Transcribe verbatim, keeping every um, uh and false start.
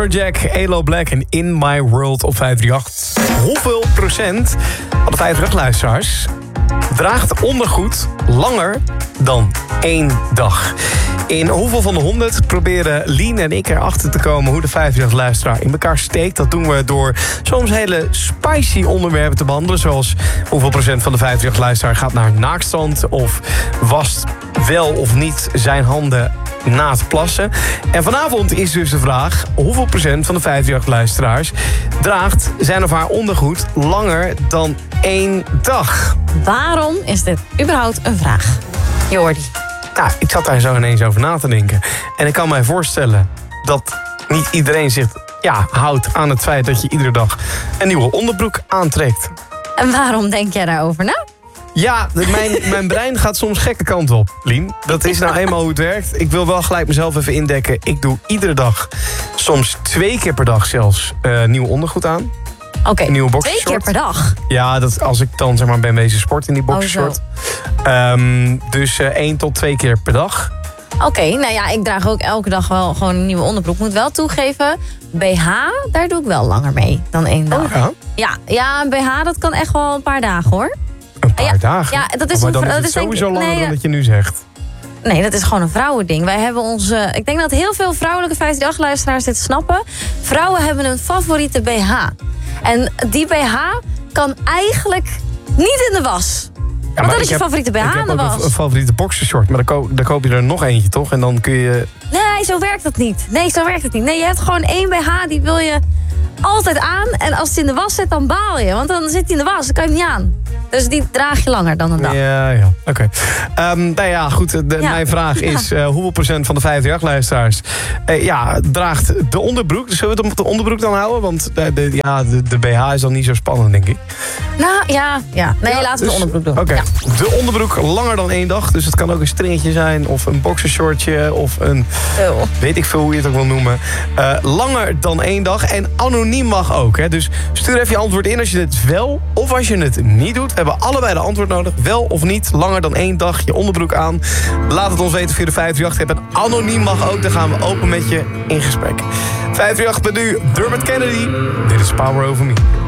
Jack, Elo Black en In My World op vijf drie acht. Hoeveel procent van de vijf drie acht-luisteraars draagt ondergoed langer dan één dag? In hoeveel van de honderd proberen Lien en ik erachter te komen hoe de vijf drie acht-luisteraar in elkaar steekt? Dat doen we door soms hele spicy onderwerpen te behandelen. Zoals hoeveel procent van de vijf drie acht-luisteraar gaat naar naaktstand? Of wast wel of niet zijn handen na het plassen? En vanavond is dus de vraag: hoeveel procent van de vijf drie acht-luisteraars draagt zijn of haar ondergoed langer dan één dag? Waarom is dit überhaupt een vraag? Jordi. Nou, ik zat daar zo ineens over na te denken. En ik kan mij voorstellen dat niet iedereen zich ja, houdt aan het feit dat je iedere dag een nieuwe onderbroek aantrekt. En waarom denk jij daarover na? Ja, mijn, mijn brein gaat soms gekke kant op, Lien. Dat is nou eenmaal hoe het werkt. Ik wil wel gelijk mezelf even indekken. Ik doe iedere dag, soms twee keer per dag zelfs, uh, nieuw ondergoed aan. Oké, okay, twee keer per dag? Ja, dat als ik dan zeg maar ben bezig sport in die boxershort. Oh, um, dus uh, één tot twee keer per dag. Oké, okay, nou ja, ik draag ook elke dag wel gewoon een nieuwe onderbroek. Moet wel toegeven, B H, daar doe ik wel langer mee dan één dag. Oh, ja? Ja, ja, een B H, dat kan echt wel een paar dagen, hoor. Een paar ja, dagen? Ja, dat is oh, maar dan een, is het dat is sowieso denk, langer nee, dan dat je nu zegt. Nee, dat is gewoon een vrouwending. Wij hebben onze, ik denk dat heel veel vrouwelijke vijf drie acht-luisteraars dit snappen. Vrouwen hebben een favoriete B H. En die B H kan eigenlijk niet in de was. Ja, want dat is je heb, favoriete B H in de was. Ik heb ook een favoriete boxershort, maar dan koop, dan koop je er nog eentje, toch? En dan kun je... Nee, zo werkt dat niet. Nee, zo werkt het niet. Nee, je hebt gewoon één B H, die wil je altijd aan. En als het in de was zit, dan baal je. Want dan zit hij in de was, dan kan je hem niet aan. Dus die draag je langer dan een dag. Ja, ja. Oké. Okay. Um, nou ja, goed. De, ja. Mijn vraag is, ja. uh, hoeveel procent van de vijf drie acht-luisteraars uh, ja, draagt de onderbroek? Dus zullen we het op de onderbroek dan houden? Want de, de, ja, de, de B H is dan niet zo spannend, denk ik. Nou, ja. ja. Nee, ja, laten we dus, de onderbroek doen. Oké. Okay. Ja. De onderbroek langer dan één dag. Dus het kan ook een stringetje zijn, of een boxershortje, of een... Oh. Weet ik veel hoe je het ook wil noemen. Uh, langer dan één dag. En anoniem mag ook. Hè? Dus stuur even je antwoord in als je het wel of als je het niet doet. We hebben allebei de antwoord nodig. Wel of niet, langer dan één dag je onderbroek aan. Laat het ons weten via de vijf drie acht-app. En anoniem mag ook, dan gaan we open met je in gesprek. vijf drie acht met nu, Dermot Kennedy. Dit is Power Over Me.